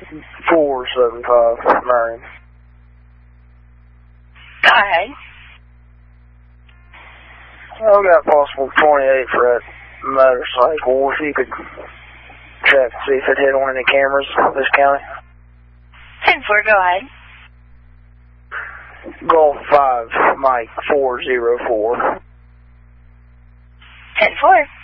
475 Marion. Go ahead. I've got possible 28 for that motorcycle. If you could check, see if it hit on any cameras in this county. 10-4, go ahead. Golf 5, Mike 404. 10-4.